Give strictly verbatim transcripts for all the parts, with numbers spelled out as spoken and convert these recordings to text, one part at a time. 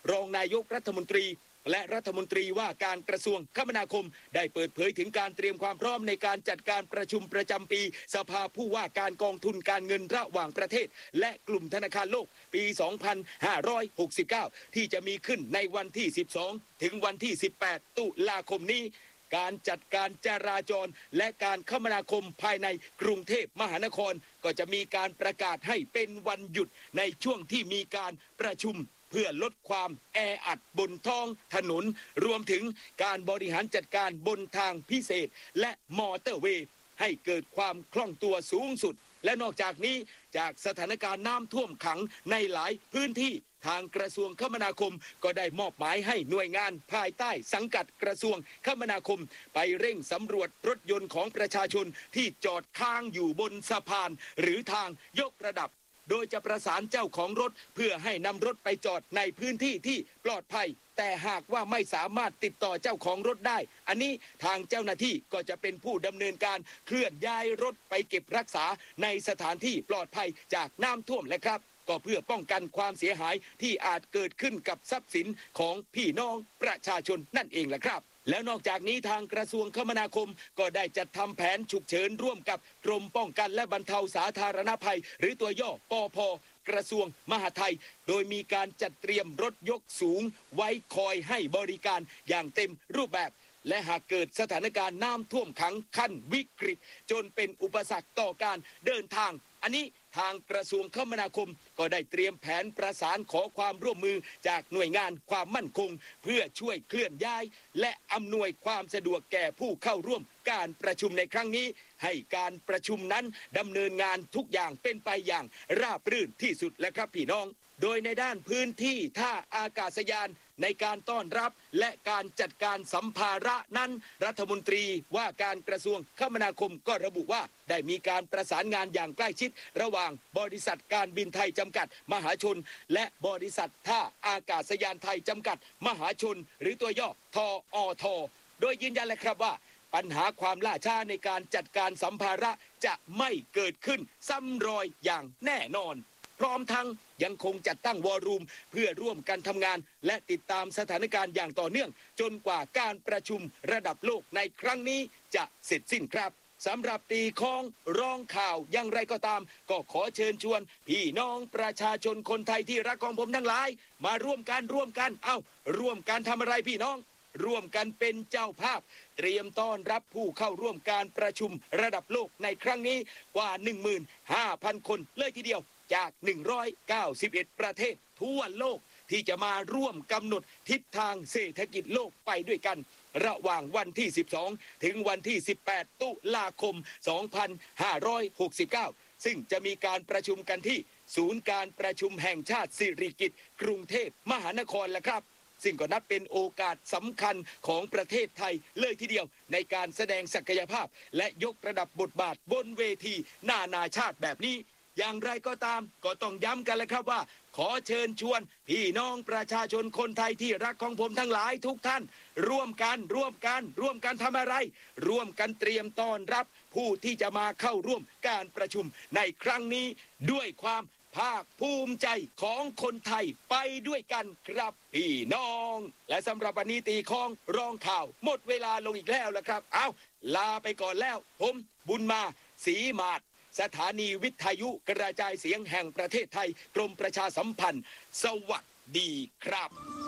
รองนายกรัฐมนตรีและรัฐมนตรีว่าการกระทรวงคมนาคมได้เปิดเผยถึงการเตรียมความพร้อมในการจัดการประชุมประจำปีสภาผู้ว่าการกองทุนการเงินระหว่างประเทศและกลุ่มธนาคารโลกปี สองพันห้าร้อยหกสิบเก้า ที่จะมีขึ้นในวันที่ สิบสอง ถึงวันที่ สิบแปด ตุลาคมนี้การจัดการจราจรและการคมนาคมภายในกรุงเทพมหานครก็จะมีการประกาศให้เป็นวันหยุดในช่วงที่มีการประชุมเพื่อลดความแออัดบนท้องถนนรวมถึงการบริหารจัดการบนทางพิเศษและมอเตอร์เวย์ให้เกิดความคล่องตัวสูงสุดและนอกจากนี้จากสถานการณ์น้ำท่วมขังในหลายพื้นที่ทางกระทรวงคมนาคมก็ได้มอบหมายให้หน่วยงานภายใต้สังกัดกระทรวงคมนาคมไปเร่งสำรวจรถยนต์ของประชาชนที่จอดค้างอยู่บนสะพานหรือทางยกระดับโดยจะประสานเจ้าของรถเพื่อให้นำรถไปจอดในพื้นที่ที่ปลอดภัยแต่หากว่าไม่สามารถติดต่อเจ้าของรถได้อันนี้ทางเจ้าหน้าที่ก็จะเป็นผู้ดำเนินการเคลื่อนย้ายรถไปเก็บรักษาในสถานที่ปลอดภัยจากน้ำท่วมและครับก็เพื่อป้องกันความเสียหายที่อาจเกิดขึ้นกับทรัพย์สินของพี่น้องประชาชนนั่นเองแหละครับแล้วนอกจากนี้ทางกระทรวงคมนาคมก็ได้จัดทำแผนฉุกเฉินร่วมกับกรมป้องกันและบรรเทาสาธารณภัยหรือตัวย่อปพกระทรวงมหาดไทยโดยมีการจัดเตรียมรถยกสูงไว้คอยให้บริการอย่างเต็มรูปแบบและหากเกิดสถานการณ์น้ำท่วมขังขั้นวิกฤตจนเป็นอุปสรรคต่อการเดินทางอันนี้ทางกระทรวงคมนาคมก็ได้เตรียมแผนประสานขอความร่วมมือจากหน่วยงานความมั่นคงเพื่อช่วยเคลื่อนย้ายและอำนวยความสะดวกแก่ผู้เข้าร่วมการประชุมในครั้งนี้ให้การประชุมนั้นดำเนินงานทุกอย่างเป็นไปอย่างราบรื่นที่สุดและครับพี่น้องโดยในด้านพื้นที่ท่าอากาศยานในการต้อนรับและการจัดการสัมภาระนั้นรัฐมนตรีว่าการกระทรวงคมนาคมก็ระบุว่าได้มีการประสานงานอย่างใกล้ชิดระหว่างบริษัทการบินไทยจำกัดมหาชนและบริษัทท่าอากาศยานไทยจำกัดมหาชนหรือตัวย่อทออทโดยยืนยันเลยครับว่าปัญหาความล่าช้าในการจัดการสัมภาระจะไม่เกิดขึ้นซ้ำรอยอย่างแน่นอนพร้อมทั้งยังคงจัดตั้งวอร์รูมเพื่อร่วมกันทำงานและติดตามสถานการณ์อย่างต่อเนื่องจนกว่าการประชุมระดับโลกในครั้งนี้จะเสร็จสิ้นครับสำหรับตีค้องร้องข่าวอย่างไรก็ตามก็ขอเชิญชวนพี่น้องประชาชนคนไทยที่รักของผมทั้งหลายมาร่วมกันร่วมกันเอ้าร่วมกันทำอะไรพี่น้องร่วมกันเป็นเจ้าภาพเตรียมต้อนรับผู้เข้าร่วมการประชุมระดับโลกในครั้งนี้กว่า หนึ่งหมื่นห้าพัน คนเลยทีเดียวจากหนึ่งร้อยเก้าสิบเอ็ดประเทศทั่วโลกที่จะมาร่วมกำหนดทิศทางเศรษฐกิจโลกไปด้วยกันระหว่างวันที่สิบสองถึงวันที่สิบแปดตุลาคมสองพันห้าร้อยหกสิบเก้าซึ่งจะมีการประชุมกันที่ศูนย์การประชุมแห่งชาติสิริกิติ์กรุงเทพมหานครแหละครับซึ่งก็นับเป็นโอกาสสำคัญของประเทศไทยเลยทีเดียวในการแสดงศักยภาพและยกระดับบทบาทบนเวทีนานาชาติแบบนี้อย่างไรก็ตามก็ต้องย้ำกันเลยครับว่าขอเชิญชวนพี่น้องประชาชนคนไทยที่รักของผมทั้งหลายทุกท่านร่วมกันร่วมกันร่วมกันทำอะไรร่วมกันเตรียมต้อนรับผู้ที่จะมาเข้าร่วมการประชุมในครั้งนี้ด้วยความภาคภูมิใจของคนไทยไปด้วยกันครับพี่น้องและสำหรับวันนี้ตีค้องร้องข่าวหมดเวลาลงอีกแล้วละครับเอาลาไปก่อนแล้วผมบุญมาศรีมาศสถานีวิทยุกระจายเสียงแห่งประเทศไทยกรมประชาสัมพันธ์สวัสดีครับ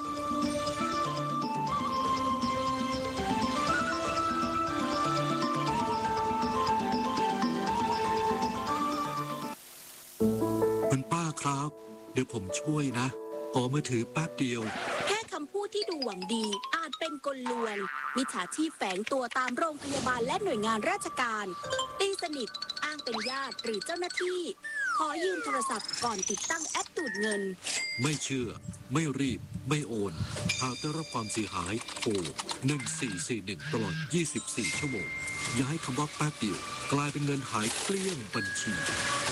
คุณป้าครับเดี๋ยวผมช่วยนะขอมือถือแป๊บเดียวแค่คำพูดที่ดูหวังดีอาจเป็นกลลวงมิจฉาชีพแฝงตัวตามโรงพยาบาลและหน่วยงานราชการตีสนิทอ้างเป็นญาติหรือเจ้าหน้าที่ขอยืมโทรศัพท์ก่อนติดตั้งแอปดูดเงินไม่เชื่อไม่รีบไม่โอนหากได้รับความเสียหายโทรหนึ่งสี่สี่หนึ่งตลอดยี่สิบสี่ชั่วโมงอย่าให้คำว่าแป๊บเดียวกลายเป็นเงินหายเกลี้ยงบัญชี